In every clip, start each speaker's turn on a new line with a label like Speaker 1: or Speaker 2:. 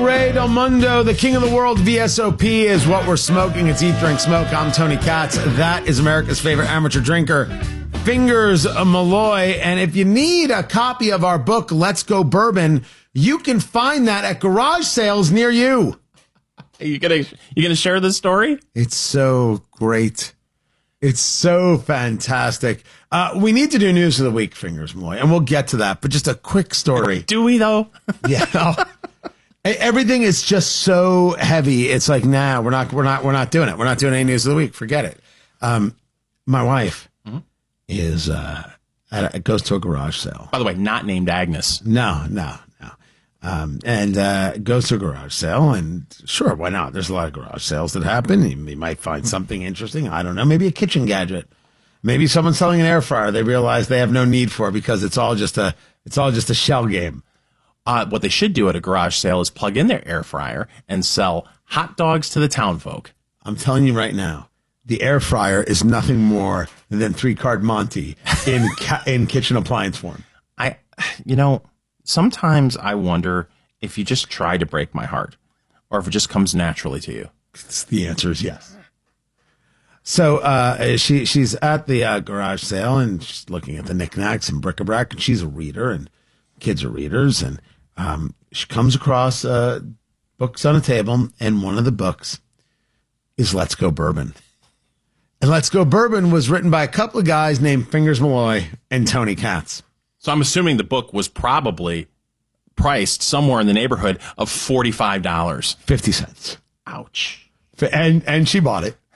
Speaker 1: Ray Del Mundo, the king of the world. VSOP is what we're smoking. It's Eat, Drink, Smoke. I'm Tony Katz. That is America's favorite amateur drinker, Fingers Malloy. And if you need a copy of our book, Let's Go Bourbon, you can find that at garage sales near you.
Speaker 2: Are you gonna share this story?
Speaker 1: It's so great. It's so fantastic. We need to do news of the week, Fingers Malloy, and we'll get to that. But just a quick story.
Speaker 2: Do we though?
Speaker 1: Yeah. No. Everything is just so heavy. It's like, nah, we're not doing it. We're not doing any news of the week. Forget it. My wife is goes to a garage sale.
Speaker 2: By the way, not named Agnes.
Speaker 1: No. And goes to a garage sale, and sure, why not? There's a lot of garage sales that happen. You might find something interesting. I don't know. Maybe a kitchen gadget. Maybe someone's selling an air fryer. They realize they have no need for it because it's all just a shell game.
Speaker 2: What they should do at a garage sale is plug in their air fryer and sell hot dogs to the town folk.
Speaker 1: I'm telling you right now, the air fryer is nothing more than 3-card Monty in kitchen appliance form.
Speaker 2: Sometimes I wonder if you just try to break my heart, or if it just comes naturally to you.
Speaker 1: The answer is yes. So she's at the garage sale, and she's looking at the knickknacks and bric-a-brac, and she's a reader, and kids are readers, and she comes across books on a table, and one of the books is Let's Go Bourbon. And Let's Go Bourbon was written by a couple of guys named Fingers Malloy and Tony Katz.
Speaker 2: So I'm assuming the book was probably priced somewhere in the neighborhood of $45.
Speaker 1: 50 cents.
Speaker 2: Ouch.
Speaker 1: And she bought it.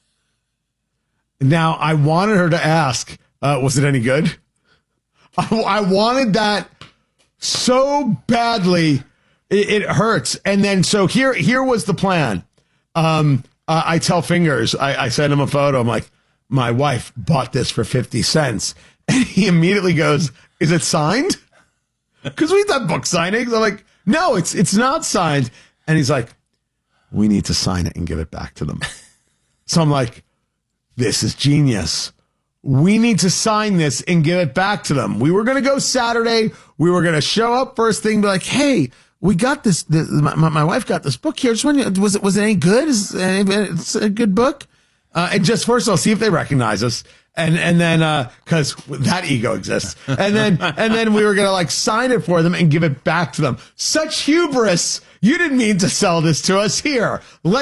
Speaker 1: Now, I wanted her to ask, was it any good? I wanted that so badly. It hurts. And then, so here was the plan. I tell Fingers, I send him a photo. I'm like, my wife bought this for 50 cents. And he immediately goes, is it signed? Because we've done book signings. I'm like, no, it's not signed. And he's like, we need to sign it and give it back to them. So I'm like, this is genius. We need to sign this and give it back to them. We were going to go Saturday. We were going to show up first thing, be like, hey, we got this. My wife got this book here. Just wondering, was it any good? It's a good book. And just first of all, see if they recognize us. And then, cause that ego exists. And then we were going to sign it for them and give it back to them. Such hubris. You didn't mean to sell this to us here.